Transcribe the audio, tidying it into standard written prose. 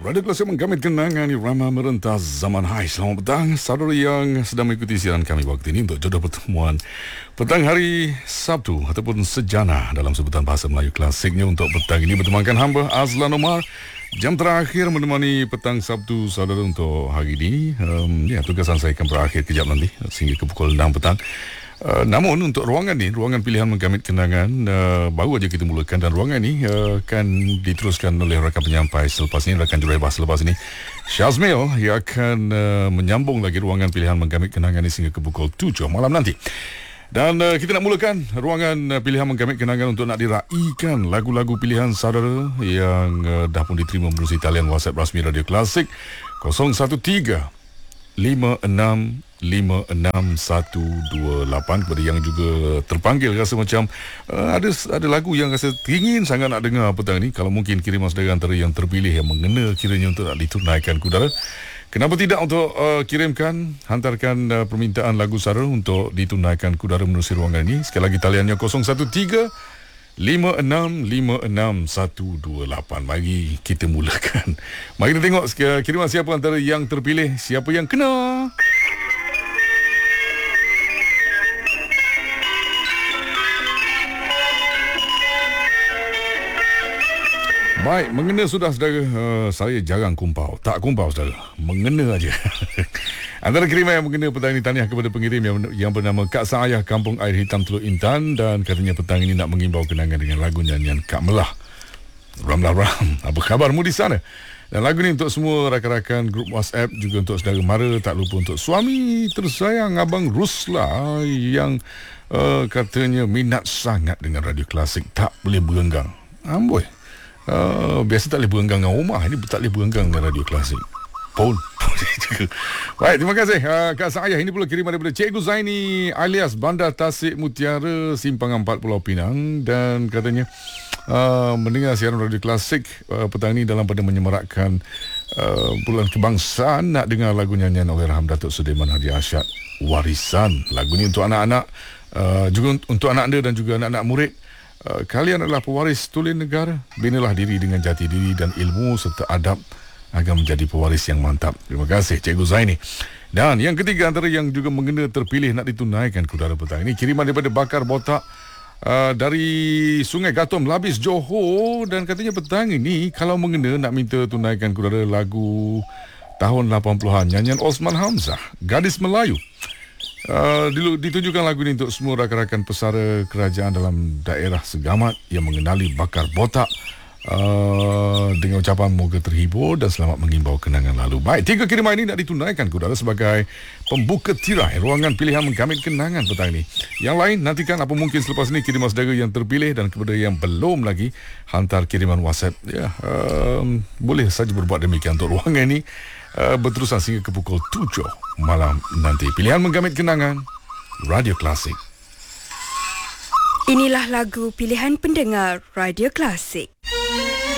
Radio Klasik menggamit kenangan irama merentas zaman hai. Selamat petang saudara yang sedang mengikuti siaran kami waktu ini untuk jodoh pertemuan petang hari Sabtu ataupun sejana dalam sebutan bahasa Melayu klasiknya. Untuk petang ini bertemankan hamba Azlan Omar. Jam terakhir menemani petang Sabtu saudara untuk hari ini. Tugasan saya akan berakhir kejap nanti sehingga ke pukul 6 petang. Namun untuk ruangan ni, ruangan pilihan menggamit kenangan, baru aja kita mulakan, dan ruangan ni akan diteruskan oleh rakan penyampai selepas ini, rakan jurubah selepas ini, Syazmil, yang akan menyambung lagi ruangan pilihan menggamit kenangan ini sehingga ke pukul 7 malam nanti. Dan kita nak mulakan ruangan pilihan menggamit kenangan untuk nak diraikan lagu-lagu pilihan saudara yang dah pun diterima melalui talian WhatsApp rasmi Radio Klasik 013-5656-128. Kepada yang juga terpanggil rasa macam ada lagu yang rasa teringin sangat nak dengar petang ni, kalau mungkin kiriman saudara antara yang terpilih yang mengena kiranya untuk nak ditunaikan kudara, kenapa tidak untuk kirimkan, hantarkan permintaan lagu saudara untuk ditunaikan kudara menerusi ruangan ini. Sekali lagi taliannya 013-5656-128. Mari kita mulakan. Mari kita tengok kiriman siapa antara yang terpilih, siapa yang kena. Baik, mengena sudah saudara. Saya jarang kumpau. Tak kumpau saudara, mengena aja. Antara kiriman yang mengena petang ini, tahniah kepada pengirim yang bernama Kak Saayah, Kampung Air Hitam, Teluk Intan, dan katanya petang ini nak mengimbau kenangan dengan lagu nyanyian Kak Melah. Ramlah Ram, apa khabarmu di sana? Dan lagu ni untuk semua rakan-rakan grup WhatsApp, juga untuk saudara mara, tak lupa untuk suami tersayang Abang Rusla yang katanya minat sangat dengan Radio Klasik, tak boleh berenggang. Amboi. Biasa tak boleh berenggang dengan rumah, ini tak boleh berenggang dengan Radio Klasik pun. Baik, terima kasih Kak Saayah. Ini pula kiriman daripada Cikgu Zaini alias Bandar Tasik Mutiara, Simpangan 4, Pulau Pinang, dan katanya mendengar siaran Radio Klasik petang ini dalam pada menyemarakkan bulan kebangsaan, nak dengar lagu nyanyian oleh Raham Datuk Sudirman Haji Arsyad, Warisan. Lagu ini untuk anak-anak, juga untuk anak anda dan juga anak-anak murid. Kalian adalah pewaris tulen negara. Binalah diri dengan jati diri dan ilmu serta adab agar menjadi pewaris yang mantap. Terima kasih Cikgu Zaini. Dan yang ketiga antara yang juga mengena terpilih nak ditunaikan kudara petang ini, kiriman daripada Bakar Botak dari Sungai Gatom, Labis, Johor, dan katanya petang ini kalau mengena nak minta tunaikan kudara lagu tahun 80-an nyanyian Osman Hamzah, Gadis Melayu. Ditunjukkan lagu ini untuk semua rakan-rakan pesara kerajaan dalam daerah Segamat yang mengenali Bakar Botak, dengan ucapan moga terhibur dan selamat mengimbau kenangan lalu. Baik, tiga kiriman ini nak ditunaikan kudara sebagai pembuka tirai ruangan pilihan menggamit kenangan petang ini. Yang lain nantikan apa mungkin selepas ini kiriman saudara yang terpilih, dan kepada yang belum lagi hantar kiriman WhatsApp boleh saja berbuat demikian untuk ruangan ini berterusan sehingga ke pukul 7 malam nanti. Pilihan menggamit kenangan Radio Klasik. Inilah lagu pilihan pendengar Radio Klasik.